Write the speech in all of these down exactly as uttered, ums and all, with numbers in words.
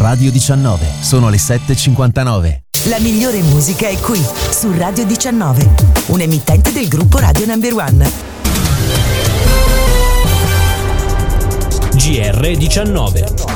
Radio diciannove. Sono le sette e cinquantanove. La migliore musica è qui, su Radio diciannove, un emittente del gruppo Radio Number One. G R diciannove.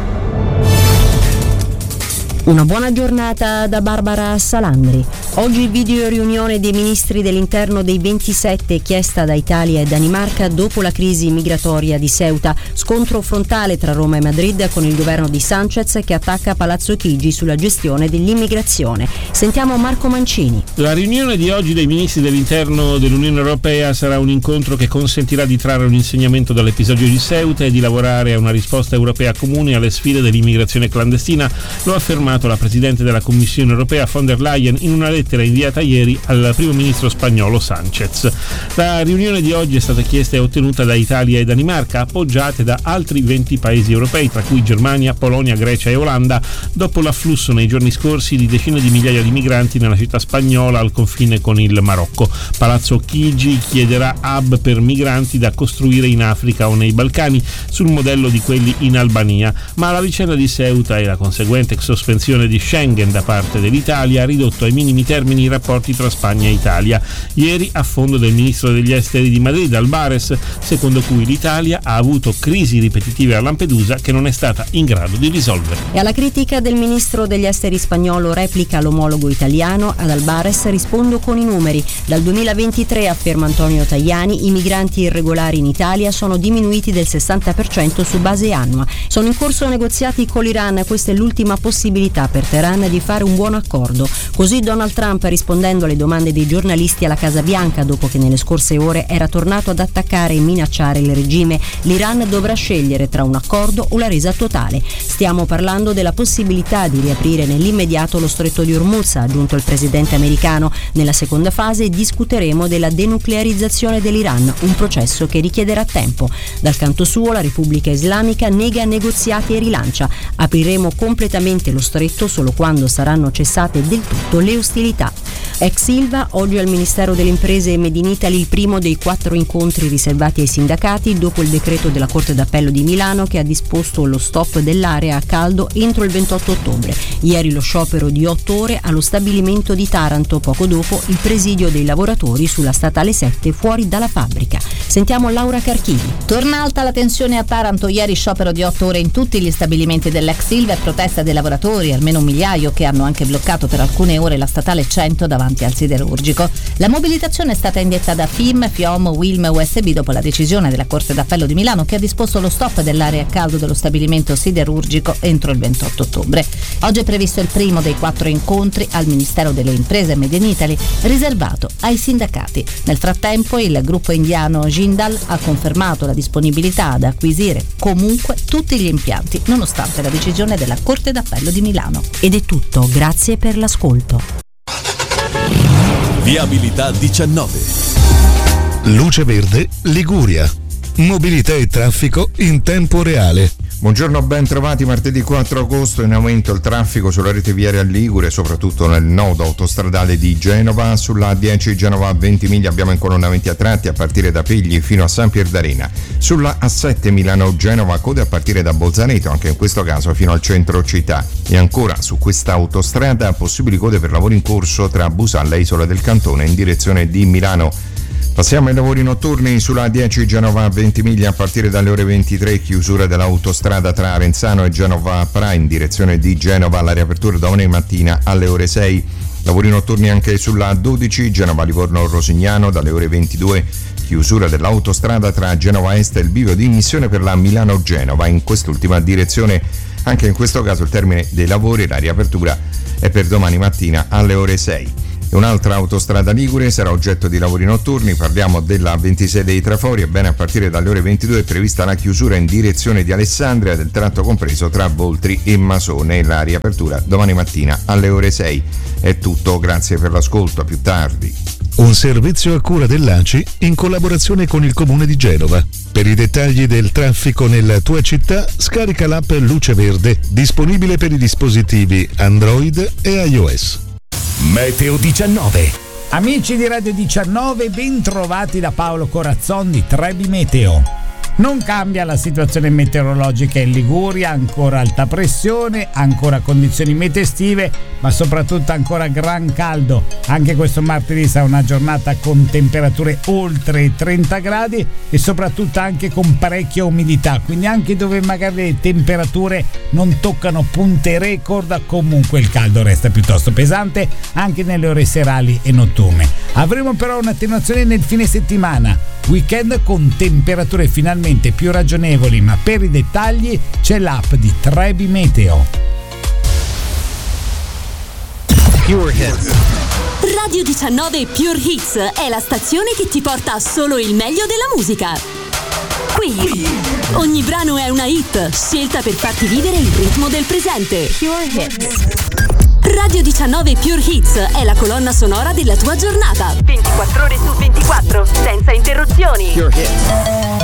Una buona giornata da Barbara Salandri. Oggi video riunione dei ministri dell'interno dei ventisette chiesta da Italia e Danimarca dopo la crisi migratoria di Ceuta. Scontro frontale tra Roma e Madrid con il governo di Sánchez che attacca Palazzo Chigi sulla gestione dell'immigrazione. Sentiamo Marco Mancini. La riunione di oggi dei ministri dell'interno dell'Unione Europea sarà un incontro che consentirà di trarre un insegnamento dall'episodio di Ceuta e di lavorare a una risposta europea comune alle sfide dell'immigrazione clandestina, lo ha affermato la Presidente della Commissione Europea von der Leyen in una lettera inviata ieri al primo ministro spagnolo Sánchez. La riunione di oggi è stata chiesta e ottenuta da Italia e Danimarca, appoggiate da altri venti paesi europei, tra cui Germania, Polonia, Grecia e Olanda, dopo l'afflusso nei giorni scorsi di decine di migliaia di migranti nella città spagnola al confine con il Marocco. Palazzo Chigi chiederà hub per migranti da costruire in Africa o nei Balcani, sul modello di quelli in Albania, ma la vicenda di Ceuta e la conseguente sospensione di Schengen da parte dell'Italia ha ridotto ai minimi termini i rapporti tra Spagna e Italia. Ieri a fondo del ministro degli esteri di Madrid, Albares, secondo cui l'Italia ha avuto crisi ripetitive a Lampedusa che non è stata in grado di risolvere. E alla critica del ministro degli esteri spagnolo replica l'omologo italiano, ad Albares rispondo con i numeri. Dal duemilaventitré, afferma Antonio Tajani, i migranti irregolari in Italia sono diminuiti del sessanta per cento su base annua. Sono in corso negoziati con l'Iran, questa è l'ultima possibilità per Teheran di fare un buon accordo. Così Donald Trump, rispondendo alle domande dei giornalisti alla Casa Bianca dopo che nelle scorse ore era tornato ad attaccare e minacciare il regime, l'Iran dovrà scegliere tra un accordo o la resa totale. Stiamo parlando della possibilità di riaprire nell'immediato lo stretto di Hormuz, ha aggiunto il presidente americano. Nella seconda fase discuteremo della denuclearizzazione dell'Iran, un processo che richiederà tempo. Dal canto suo la Repubblica Islamica nega negoziati e rilancia. Apriremo completamente lo stretto solo quando saranno cessate del tutto le ostilità. Ex Ilva, oggi al Ministero delle Imprese e Made in Italy il primo dei quattro incontri riservati ai sindacati dopo il decreto della Corte d'Appello di Milano che ha disposto lo stop dell'area a caldo entro il ventotto ottobre. Ieri lo sciopero di otto ore allo stabilimento di Taranto, poco dopo il presidio dei lavoratori sulla statale sette fuori dalla fabbrica. Sentiamo Laura Carchini. Torna alta la tensione a Taranto, ieri sciopero di otto ore in tutti gli stabilimenti dell'ex Ilva e protesta dei lavoratori, almeno un migliaio che hanno anche bloccato per alcune ore la statale cento davanti al siderurgico. La mobilitazione è stata indetta da F I M, FIOM, Wilm e U S B dopo la decisione della Corte d'Appello di Milano che ha disposto lo stop dell'area a caldo dello stabilimento siderurgico entro il ventotto ottobre. Oggi è previsto il primo dei quattro incontri al Ministero delle Imprese e Made in Italy riservato ai sindacati. Nel frattempo il gruppo indiano Jindal ha confermato la disponibilità ad acquisire comunque tutti gli impianti nonostante la decisione della Corte d'Appello di Milano. Ed è tutto, grazie per l'ascolto. Viabilità diciannove. Luce Verde Liguria. Mobilità e traffico in tempo reale. Buongiorno, ben trovati. Martedì quattro agosto in aumento il traffico sulla rete viaria Ligure, soprattutto nel nodo autostradale di Genova. Sulla A dieci Genova a Ventimiglia abbiamo incolonnamenti a tratti a partire da Pigli fino a San Pierdarena. Sulla A sette Milano Genova code a partire da Bolzaneto, anche in questo caso fino al centro città. E ancora su questa autostrada possibili code per lavori in corso tra Busalla e Isola del Cantone in direzione di Milano. Passiamo ai lavori notturni sulla A dieci Genova a Ventimiglia a partire dalle ore ventitré, chiusura dell'autostrada tra Arenzano e Genova Pra in direzione di Genova alla riapertura domani mattina alle ore sei. Lavori notturni anche sulla A dodici Genova Livorno Rosignano dalle ore ventidue, chiusura dell'autostrada tra Genova Est e il bivio di immissione per la Milano Genova in quest'ultima direzione. Anche in questo caso il termine dei lavori, la riapertura è per domani mattina alle ore sei. E un'altra autostrada ligure sarà oggetto di lavori notturni, parliamo della ventisei dei Trafori, ebbene a partire dalle ore ventidue è prevista la chiusura in direzione di Alessandria del tratto compreso tra Voltri e Masone e la riapertura domani mattina alle ore sei. È tutto, grazie per l'ascolto, a più tardi. Un servizio a cura dell'A C I in collaborazione con il Comune di Genova. Per i dettagli del traffico nella tua città, scarica l'app Luce Verde, disponibile per i dispositivi Android e iOS. Meteo diciannove. Amici di Radio diciannove, ben trovati da Paolo Corazzon di Trebi Meteo. Non cambia la situazione meteorologica in Liguria, ancora alta pressione, ancora condizioni mete estive, ma soprattutto ancora gran caldo. Anche questo martedì sarà una giornata con temperature oltre i trenta gradi e soprattutto anche con parecchia umidità, quindi anche dove magari le temperature non toccano punte record, comunque il caldo resta piuttosto pesante anche nelle ore serali e notturne. Avremo però un'attenuazione nel fine settimana, weekend con temperature finalmente più ragionevoli, ma per i dettagli c'è l'app di Trebi Meteo. Pure Hits. Radio diciannove Pure Hits è la stazione che ti porta solo il meglio della musica. Qui ogni brano è una hit scelta per farti vivere il ritmo del presente. Pure Hits. Radio diciannove Pure Hits è la colonna sonora della tua giornata. ventiquattro ore su ventiquattro, senza interruzioni. Pure Hits.